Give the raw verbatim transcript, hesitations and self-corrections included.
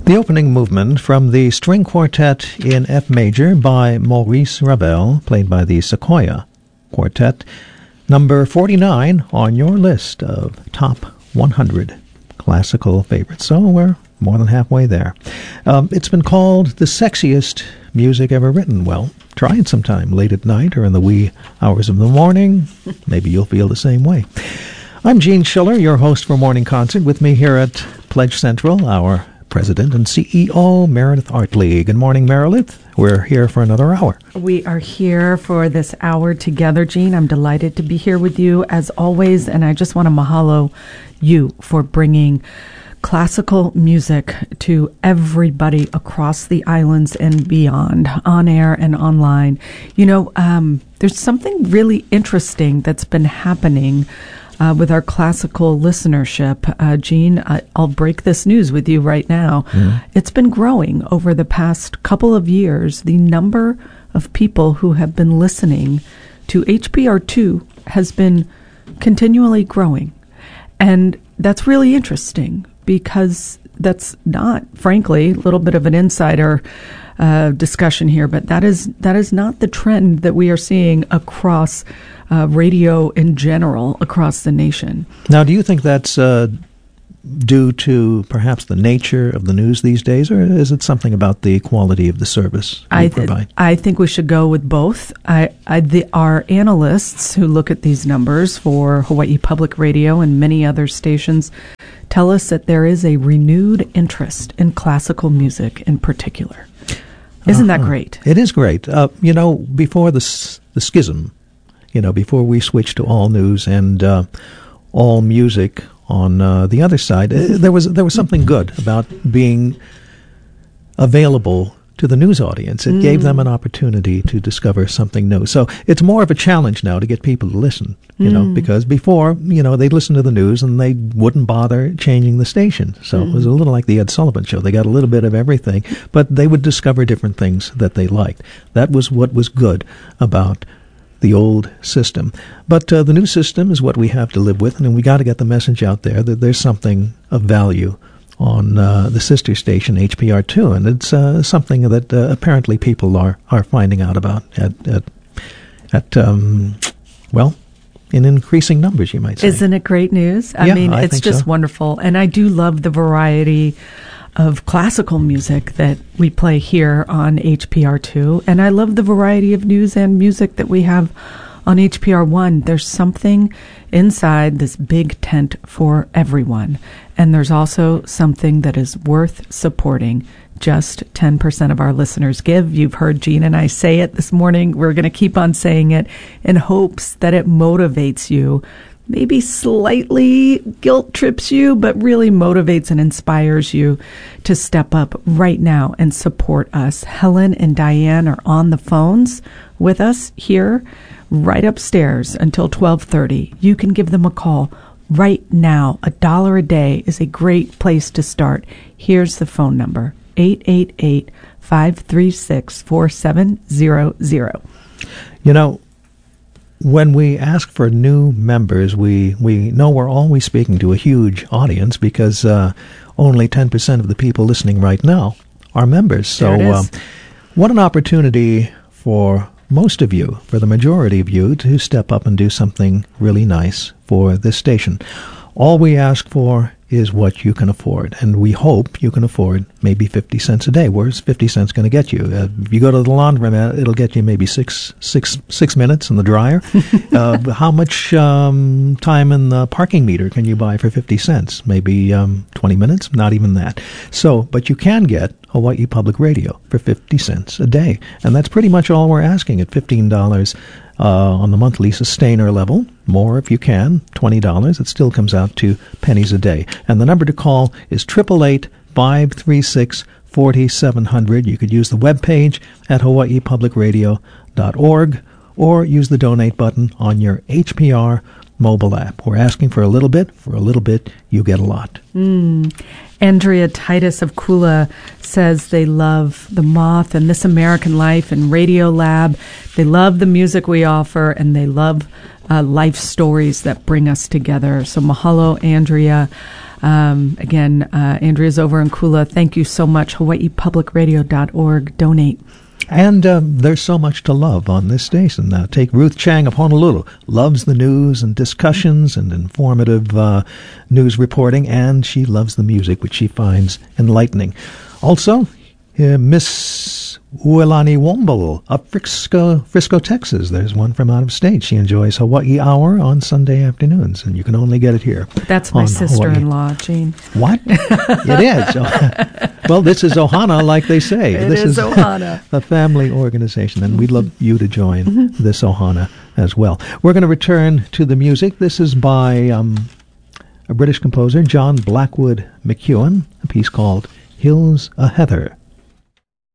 The opening movement from the string quartet in F major by Maurice Ravel, played by the Sequoia Quartet, number forty-nine on your list of top one hundred classical favorites. So we're more than halfway there. Um, it's been called the sexiest music ever written. Well, try it sometime late at night or in the wee hours of the morning. Maybe you'll feel the same way. I'm Gene Schiller, your host for Morning Concert. With me here at Pledge Central, our President and C E O, Meredith Artley. Good morning, Meredith. We're here for another hour. We are here for this hour together, Gene. I'm delighted to be here with you as always, and I just want to mahalo you for bringing classical music to everybody across the islands and beyond, on air and online. You know, um, there's something really interesting that's been happening Uh, with our classical listenership. Uh, Gene, I, I'll break this news with you right now. Mm. It's been growing over the past couple of years. The number of people who have been listening to H P R two has been continually growing. And that's really interesting because that's not, frankly, a little bit of an insider uh, discussion here, but that is that is not the trend that we are seeing across Uh, radio in general across the nation. Now, do you think that's uh, due to perhaps the nature of the news these days, or is it something about the quality of the service you I th- provide? I think we should go with both. I, I, the, our analysts who look at these numbers for Hawaii Public Radio and many other stations tell us that there is a renewed interest in classical music in particular. Isn't uh-huh. that great? It is great. Uh, you know, before the, s- the schism, You know, before we switched to all news and uh, all music on uh, the other side, uh, there was there was something good about being available to the news audience. It mm. gave them an opportunity to discover something new. So it's more of a challenge now to get people to listen, you mm. know, because before, you know, they'd listen to the news and they wouldn't bother changing the station. So mm. it was a little like the Ed Sullivan Show. They got a little bit of everything, but they would discover different things that they liked. That was what was good about the old system. But uh, the new system is what we have to live with, and we got to get the message out there that there's something of value on uh, the sister station, H P R two, and it's uh, something that uh, apparently people are, are finding out about at, at, at um, well, in increasing numbers, you might say. Isn't it great news? I yeah, mean, I it's just so. wonderful, and I do love the variety of classical music that we play here on H P R two, and I love the variety of news and music that we have on H P R one. There's something inside this big tent for everyone, and there's also something that is worth supporting. Just ten percent of our listeners give. You've heard Gene and I say it this morning. We're going to keep on saying it in hopes that it motivates you, maybe slightly guilt trips you, but really motivates and inspires you to step up right now and support us. Helen and Diane are on the phones with us here right upstairs until twelve thirty. You can give them a call right now. A dollar a day is a great place to start. Here's the phone number, eight eight eight, five three six, four seven zero zero. You know, when we ask for new members, we, we know we're always speaking to a huge audience because uh, only ten percent of the people listening right now are members. So uh, what an opportunity for most of you, for the majority of you, to step up and do something really nice for this station. All we ask for is what you can afford, and we hope you can afford maybe fifty cents a day. Where's fifty cents going to get you? Uh, if you go to the laundromat, it'll get you maybe six, six, six minutes in the dryer. uh, how much um, time in the parking meter can you buy for fifty cents? Maybe um, twenty minutes? Not even that. So, but you can get Hawaii Public Radio for fifty cents a day, and that's pretty much all we're asking at fifteen dollars uh, on the monthly sustainer level. More if you can, twenty dollars. It still comes out to pennies a day. And the number to call is eight eight eight, five three six, four seven zero zero. You could use the webpage at hawaii public radio dot org or use the donate button on your H P R mobile app. We're asking for a little bit. For a little bit, you get a lot. Mm. Andrea Titus of Kula says they love The Moth and This American Life and Radio Lab. They love the music we offer, and they love uh, life stories that bring us together. So mahalo, Andrea. Um, again, uh, Andrea's over in Kula. Thank you so much. Hawaii Public Radio dot org. Donate. And um, there's so much to love on this station. Uh, take Ruth Chang of Honolulu. Loves the news and discussions and informative uh, news reporting, and she loves the music, which she finds enlightening. Also, uh, Miss Uelani Womble of Frisco, Frisco, Texas. There's one from out of state. She enjoys Hawaii Hour on Sunday afternoons, and you can only get it here. That's my sister-in-law, Hawaii. Jean. What? It is. Well, this is Ohana, like they say. It this is, is Ohana. A family organization, and we'd love you to join mm-hmm. this Ohana as well. We're going to return to the music. This is by um, a British composer, John Blackwood McEwen, a piece called Hills a Heather.